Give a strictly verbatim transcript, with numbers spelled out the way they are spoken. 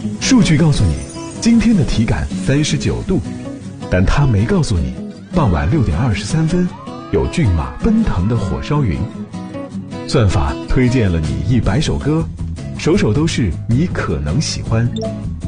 数据告诉你今天的体感三十九度，但它没告诉你傍晚六点二十三分有骏马奔腾的火烧云。算法推荐了你一百首歌，首首都是你可能喜欢。